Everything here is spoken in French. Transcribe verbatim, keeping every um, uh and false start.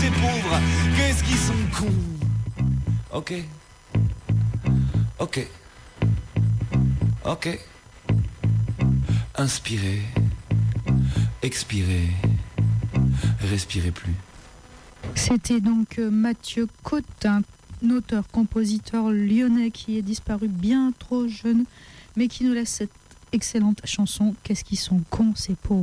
ces pauvres, qu'est-ce qu'ils sont cons. Ok. Ok. Ok. Inspirez. Expirez. Respirez plus. C'était donc Mathieu Côte, un auteur-compositeur lyonnais qui est disparu bien trop jeune, mais qui nous laisse cette excellente chanson « Qu'est-ce qu'ils sont cons ces pauvres ».